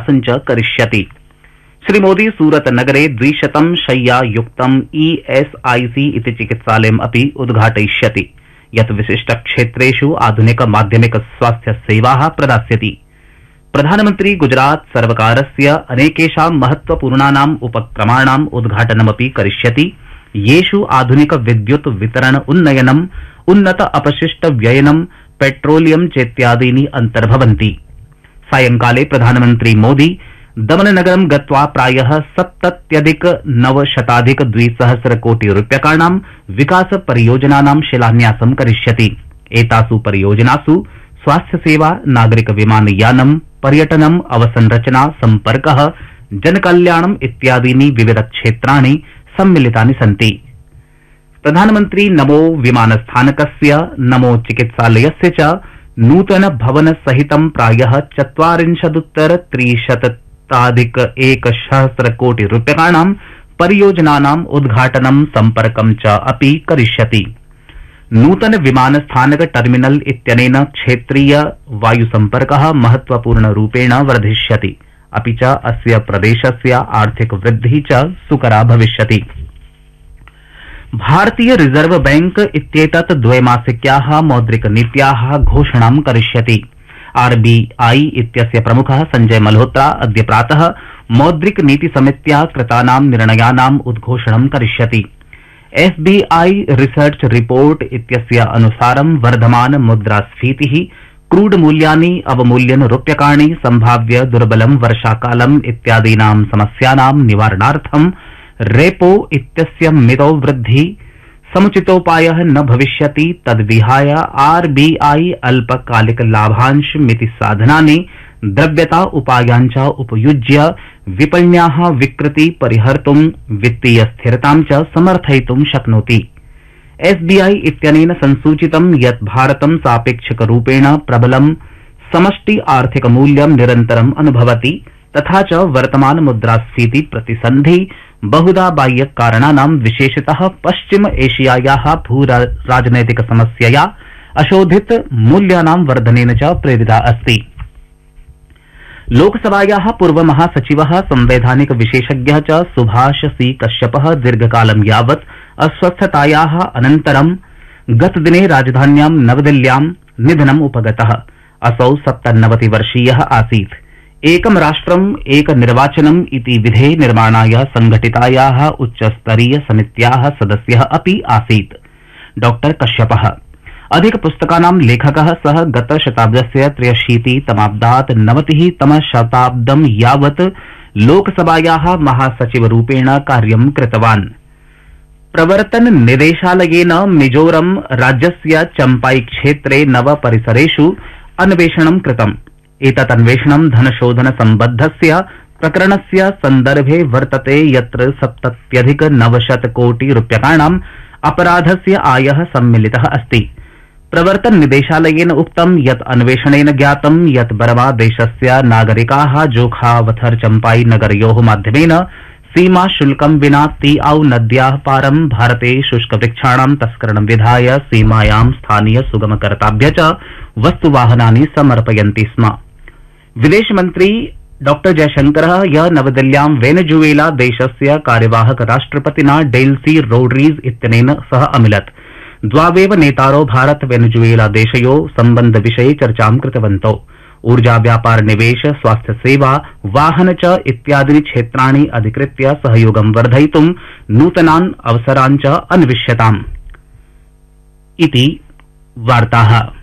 विकासं च करिष्यति। श्रीमोदी सूरतनगरे 200 शय्यायुक्तं ESIC इति चिकित्सालयम् अपि उद्घाटयिष्यति, यत् विशिष्टक्षेत्रेषु आधुनिक माध्यमिक स्वास्थ्य सेवाः प्रदास्यति। प्रधानमन्त्री गुजरात सर्वकारस्य अनेकेषां महत्वपूर्णानाम् उपक्रमाणाम् उद्घाटनमपि करिष्यति, येषु आधुनिक विद्युत् वितरण उन्नयनम्, उन्नत अपशिष्ट व्ययनं, पेट्रोलियम चेत्यादीनि अन्तर्भवन्ति। सायंकाले प्रधानमन्त्री मोदी दमननगरं गत्वा प्रायः 70,900,200 कोटि रूप्यकाणां विकास परियोजनानां शिलान्यासं करिष्यति। एतासु परियोजनासु स्वास्थ्य सेवा, नागरिक विमानयानं, पर्यटनम्, अवसंरचना, सम्पर्कः, जनकल्याणम् इत्यादीनि विविध क्षेत्राणि सम्मिलितानि सन्ति। प्रधानमन्त्री नमो विमानस्थानकस्य, नमो चिकित्सालयस्य च नूतन भवन सहितं प्रायः 40,300,100 कोटि रूप्यकाणां परियोजनानाम् उद्घाटनं, सम्पर्कं च अपि करिष्यति। नूतन विमानस्थानक टर्मिनल इत्यनेन क्षेत्रीय वायुसम्पर्कः महत्वपूर्णरूपेण वर्धिष्यति, अपि च अस्य प्रदेशस्य आर्थिक वृद्धिः च सुकरा भविष्यति। भारतीय रिजर्व बैंक इत्येतत् द्वैमासिक्याः मौद्रिकनीत्याः घोषणां करिष्यति। RBI इत्यस्य प्रमुखः संजय मल्होत्रा अद्य प्रातः मौद्रिक नीति समित्या कृतानां निर्णयानाम् उद्घोषणं करिष्यति। FBI रिसर्च रिपोर्ट इत्यस्य अनुसारं वर्धमान मुद्रास्फीतिः, क्रूड मूल्यानि अवमूल्यन रूप्यकाणि, संभाव्य दुर्बलं वर्षाकालम् इत्यादीनां समस्यानां निवारणार्थं रेपो इत्यस्य मितौ वृद्धि समुचितोपायः न भविष्यति। तद्विहाय RBI अल्पकालिक लाभांश मिति साधनानि, द्रव्यता उपायाञ्च उपयुज्य विपण्याः विकृति परिहर्तुं, वित्तीय स्थिरतां च समर्थयितुं शक्नोति। SBI इत्यनेन संसूचितं यत् भारतं सापेक्षिकरूपेण प्रबलं समष्टि आर्थिक मूल्यं निरन्तरम् अनुभवति, तथा च वर्तमान मुद्रास्फीति प्रतिसन्धि बहुधा बाह्य कारणानां, विशेषतः पश्चिम एशियायाः भूराजनैतिक समस्यया अशोधित मूल्यानां वर्धनेन च प्रेरिता अस्ति। लोकसभायाः पूर्व महासचिवः, संवैधानिक विशेषज्ञः च सुभाष सी कश्यपः दीर्घकालं यावत् अस्वस्थतायाः अनन्तरं गतदिने राजधान्यां नवदिल्ल्यां निधनम् उपगतः। असौ 97 वर्षीयः आसीत्। एकं राष्ट्रम् एक निर्वाचनम् इति विधे निर्माणाय संघटितायाः उच्चस्तरीय समित्याः सदस्यः अपि आसीत्। डॉ कश्यपः अधिक पुस्तकानां लेखकः। सः गतशताब्दस्य 83तमाब्दात् 90तमशताब्दं यावत् लोकसभायाः महासचिवरूपेण कार्यं कृतवान्। प्रवर्तन निदेशालयेन मिजोरम राज्यस्य चम्पाई क्षेत्रे 9 परिसरेषु अन्वेषणं कृतम्। एतत् अन्वेषणं धनशोधन सम्बद्धस्य प्रकरणस्य सन्दर्भे वर्तते, यत्र 70,900 कोटि रूप्यकाणाम् अपराधस्य आयः सम्मिलितः अस्ति। प्रवर्तन निदेशालयेन उक्तं यत् अन्वेषणेन ज्ञातं यत् बर्मा देशस्य नागरिकाः जोखावथर चम्पाई नगरयोः माध्यमेन सीमा शुल्कं विना तीआउ नद्याः पारं भारते शुष्कवृक्षाणां तस्करणं विधाय सीमायां स्थानीय सुगमकर्ताभ्य च वस्तुवाहनानि समर्पयन्ति स्म। विदेशमन्त्री डॉ जयशंकरः ह्यः नवदिल्ल्यां वेनेजुएला देशस्य कार्यवाहक राष्ट्रपतिना डेल्सी रोड्रीज इत्यनेन सह अमिलत्। द्वावेव नेतारो भारत वेनेजुएला देशयोः सम्बन्धविषये चर्चां कृतवन्तौ। ऊर्जा, व्यापार, निवेश, स्वास्थ्य सेवा, वाहन च इत्यादीनि क्षेत्राणि अधिकृत्य सहयोगं वर्धयितुं नूतनान् अवसरान् च अन्विष्यताम् इति वार्ताः।